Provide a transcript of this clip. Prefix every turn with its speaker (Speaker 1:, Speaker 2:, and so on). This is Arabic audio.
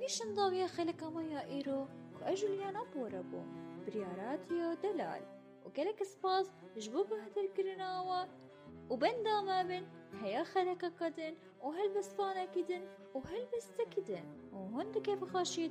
Speaker 1: وگیشن داویا خلکا مایا ایرو که اجولیانا پورا بو بریاراتیو دلال و گلک سپاس جبو بهتر کرناوا و بندا ما بن هيا خلقا كدن وهل بس فانا كدن وهل بس تكدن وهند كيف خاشيد